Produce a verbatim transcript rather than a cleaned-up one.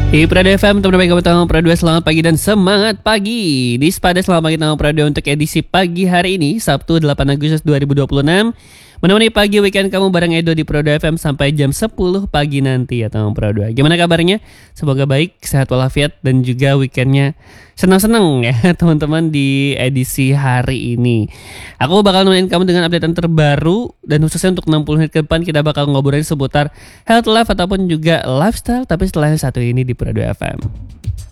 Di Prado F M, teman-teman kamu tahu Prado, selamat pagi dan semangat pagi. Di Spada selamat pagi tahu Prado untuk edisi pagi hari ini, Sabtu delapan Agustus dua ribu dua puluh enam. Menemani pagi weekend kamu bareng Edo di Prado F M sampai jam sepuluh pagi nanti ya teman Prado. Gimana kabarnya? Semoga baik, sehat walafiat dan juga weekendnya senang-senang ya teman-teman di edisi hari ini. Aku bakal nemenin kamu dengan updatean terbaru dan khususnya untuk enam puluh menit ke depan kita bakal ngobrolin seputar health life ataupun juga lifestyle, tapi setelah yang satu ini di Prado F M.